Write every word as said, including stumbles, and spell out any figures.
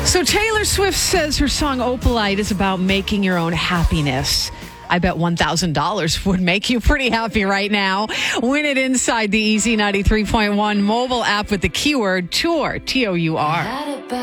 So Taylor Swift says her song Opalite is about making your own happiness. I bet one thousand dollars would make you pretty happy right now. Win it inside the Easy ninety-three point one mobile app with the keyword tour, T O U R.